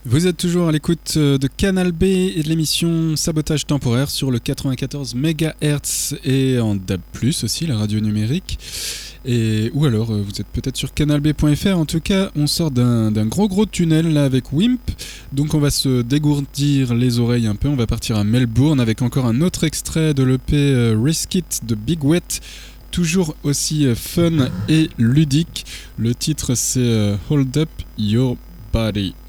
Vous êtes toujours à l'écoute de Canal B et de l'émission Sabotage temporaire sur le 94 MHz et en DAB+, aussi, la radio numérique. Ou alors, vous êtes peut-être sur canalb.fr. En tout cas, on sort d'un gros tunnel là avec Wimp. Donc on va se dégourdir les oreilles un peu. On va partir à Melbourne avec encore un autre extrait de l'EP Risk It de Big Wet. Toujours aussi fun et ludique. Le titre c'est Hold Up Your Body.